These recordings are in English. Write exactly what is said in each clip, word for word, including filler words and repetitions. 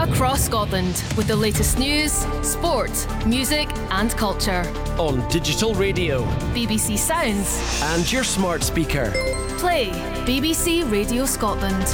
across Scotland with the latest news, sport, music and culture. On digital radio, B B C Sounds and your smart speaker. Play B B C Radio Scotland.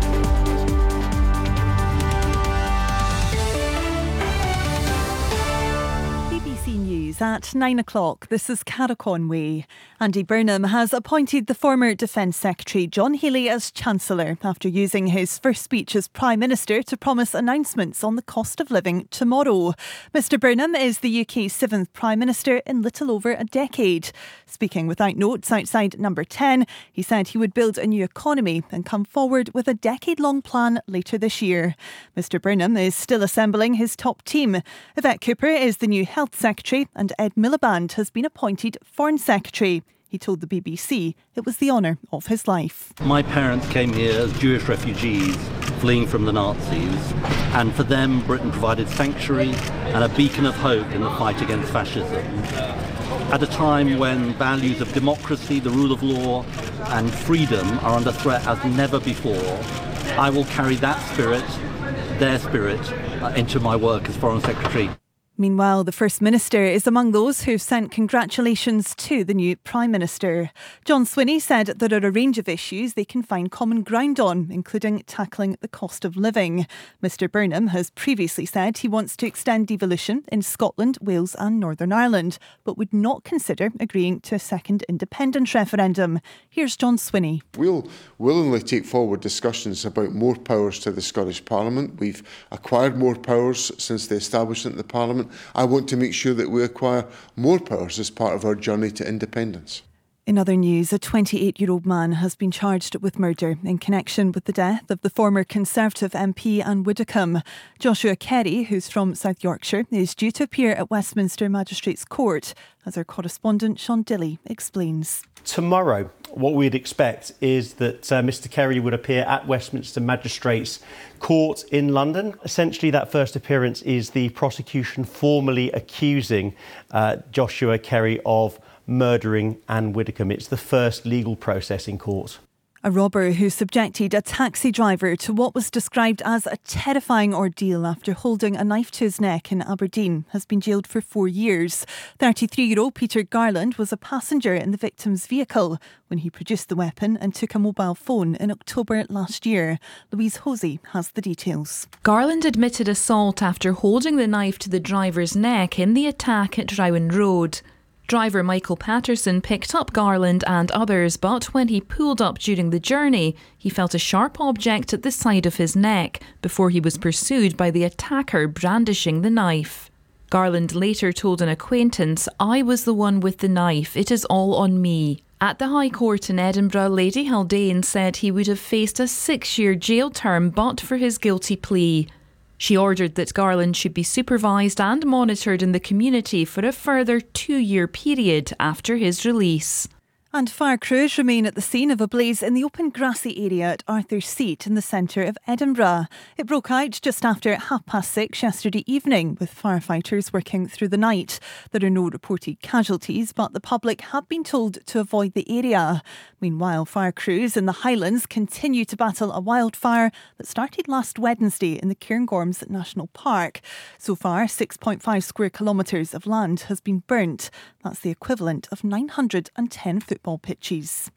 News at nine o'clock. This is Cara Conway. Andy Burnham has appointed the former Defence Secretary John Healey as Chancellor after using his first speech as Prime Minister to promise announcements on the cost of living tomorrow. Mister Burnham is the U K's seventh Prime Minister in little over a decade. Speaking without notes outside Number ten, he said he would build a new economy and come forward with a decade-long plan later this year. Mister Burnham is still assembling his top team. Yvette Cooper is the new Health Secretary and Ed Miliband has been appointed Foreign Secretary. He told the B B C it was the honour of his life. My parents came here as Jewish refugees fleeing from the Nazis, and for them Britain provided sanctuary and a beacon of hope in the fight against fascism. At a time when values of democracy, the rule of law and freedom are under threat as never before, I will carry that spirit, their spirit, uh, into my work as Foreign Secretary. Meanwhile, the First Minister is among those who've sent congratulations to the new Prime Minister. John Swinney said there are a range of issues they can find common ground on, including tackling the cost of living. Mister Burnham has previously said he wants to extend devolution in Scotland, Wales and Northern Ireland, but would not consider agreeing to a second independence referendum. Here's John Swinney. We'll willingly take forward discussions about more powers to the Scottish Parliament. We've acquired more powers since the establishment of the Parliament. I want to make sure that we acquire more powers as part of our journey to independence. In other news, a twenty-eight-year-old man has been charged with murder in connection with the death of the former Conservative M P Anne Widdecombe. Joshua Kerry, who's from South Yorkshire, is due to appear at Westminster Magistrates Court, as our correspondent Sean Dilley explains. Tomorrow, what we'd expect is that uh, Mr Kerry would appear at Westminster Magistrates Court in London. Essentially, that first appearance is the prosecution formally accusing uh, Joshua Kerry of murdering Anne Widdecombe. It's the first legal process in court. A robber who subjected a taxi driver to what was described as a terrifying ordeal after holding a knife to his neck in Aberdeen has been jailed for four years. thirty-three-year-old Peter Garland was a passenger in the victim's vehicle when he produced the weapon and took a mobile phone in October last year. Louise Hosey has the details. Garland admitted assault after holding the knife to the driver's neck in the attack at Rowan Road. Driver Michael Patterson picked up Garland and others, but when he pulled up during the journey, he felt a sharp object at the side of his neck before he was pursued by the attacker brandishing the knife. Garland later told an acquaintance, "I was the one with the knife, it is all on me." At the High Court in Edinburgh, Lady Haldane said he would have faced a six-year jail term but for his guilty plea. She ordered that Garland should be supervised and monitored in the community for a further two-year period after his release. And fire crews remain at the scene of a blaze in the open grassy area at Arthur's Seat in the centre of Edinburgh. It broke out just after half past six yesterday evening, with firefighters working through the night. There are no reported casualties, but the public have been told to avoid the area. Meanwhile, fire crews in the Highlands continue to battle a wildfire that started last Wednesday in the Cairngorms National Park. So far, six point five square kilometres of land has been burnt. That's the equivalent of nine hundred ten football pitches.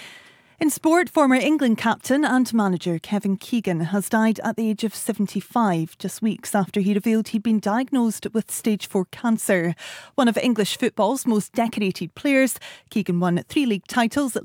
In sport, former England captain and manager Kevin Keegan has died at the age of seventy-five, just weeks after he revealed he'd been diagnosed with stage four cancer. One of English football's most decorated players, Keegan won three league titles at